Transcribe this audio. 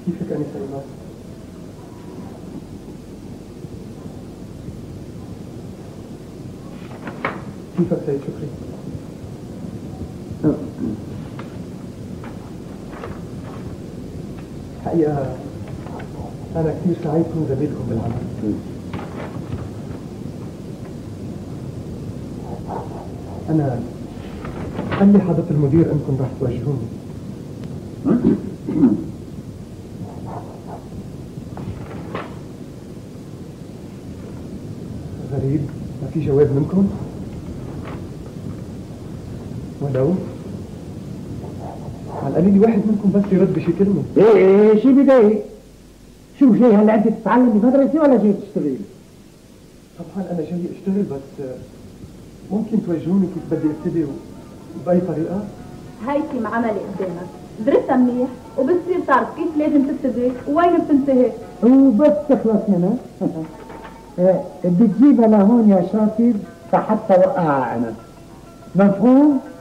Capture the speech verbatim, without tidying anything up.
كيفك أنسة إيمان؟ كيفك سيد شكري؟ حقيقة أنا كثير سعيد كون زميلكم بالعمل. أنا قال لي حضرة المدير أنكم رح توجهوني. غريب، ما في جواب منكم؟ ولو على القليل واحد منكم بس يرد بشي كلمة. ايه ايه شي بضايق. شو جاي هلا انت تتعلم بمدرسة ولا جاي تشتغل؟ طبعا أنا جاي أشتغل، بس ممكن توجهوني كيف بدي ابتدي وبأي طريقة؟ هيثم عملي قدامك، درسها منيح وبتصير تعرف كيف لازم تبتدي ووين بتنتهي. وبس تخلص هنا بتجيبها لهون يا شاطر فحتى وقعها انا. مفهوم؟